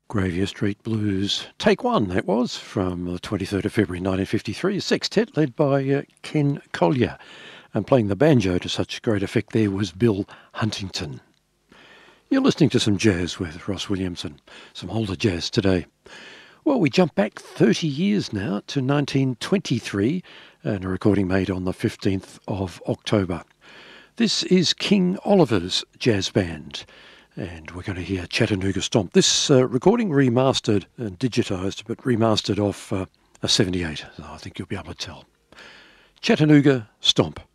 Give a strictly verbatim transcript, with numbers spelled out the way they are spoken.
Gravia Street Blues, take one, that was, from the twenty-third of February nineteen fifty-three, a sextet led by uh, Ken Collier, and playing the banjo to such great effect there was Bill Huntington. You're listening to some jazz with Ross Williamson, some older jazz today. Well, we jump back thirty years now to nineteen twenty-three, and a recording made on the fifteenth of October. This is King Oliver's jazz band, and we're going to hear Chattanooga Stomp. This uh, recording remastered and digitised, but remastered off uh, a seventy-eight, I think you'll be able to tell. Chattanooga Stomp.